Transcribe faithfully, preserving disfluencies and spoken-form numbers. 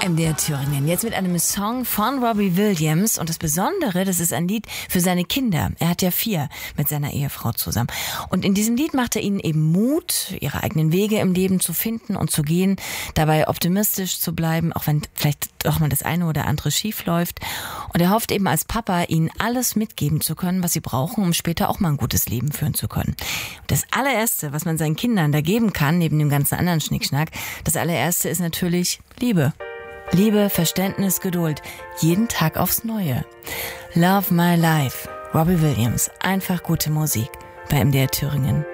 M D R Thüringen. Jetzt mit einem Song von Robbie Williams. Und das Besondere, das ist ein Lied für seine Kinder. Er hat ja vier mit seiner Ehefrau zusammen. Und in diesem Lied macht er ihnen eben Mut, ihre eigenen Wege im Leben zu finden und zu gehen, dabei optimistisch zu bleiben, auch wenn vielleicht doch mal das eine oder andere schief läuft. Und er hofft eben als Papa, ihnen alles mitgeben zu können, was sie brauchen, um später auch mal ein gutes Leben führen zu können. Das allererste, was man seinen Kindern da geben kann, neben dem ganzen anderen Schnickschnack, das allererste ist natürlich Liebe. Liebe, Verständnis, Geduld. Jeden Tag aufs Neue. Love My Life. Robbie Williams. Einfach gute Musik bei M D R Thüringen.